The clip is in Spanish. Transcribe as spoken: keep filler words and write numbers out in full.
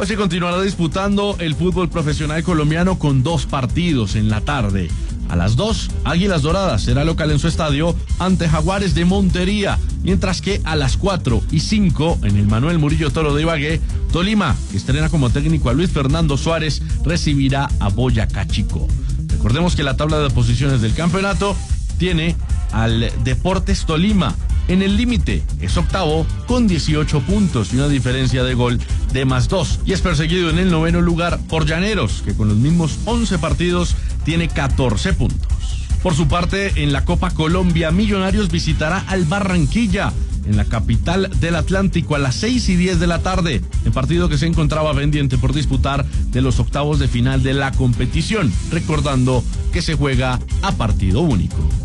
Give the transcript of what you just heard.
Hoy se continuará disputando el fútbol profesional colombiano con dos partidos en la tarde. A las dos, Águilas Doradas será local en su estadio ante Jaguares de Montería, mientras que a las cuatro y cinco, en el Manuel Murillo Toro de Ibagué, Tolima, que estrena como técnico a Luis Fernando Suárez, recibirá a Boyacá Chico. Recordemos que la tabla de posiciones del campeonato tiene al Deportes Tolima en el límite, es octavo con dieciocho puntos y una diferencia de gol de más dos, y es perseguido en el noveno lugar por Llaneros, que con los mismos once partidos tiene catorce puntos. Por su parte, en la Copa Colombia, Millonarios visitará al Barranquilla, en la capital del Atlántico, a las seis y diez de la tarde, en partido que se encontraba pendiente por disputar de los octavos de final de la competición, recordando que se juega a partido único.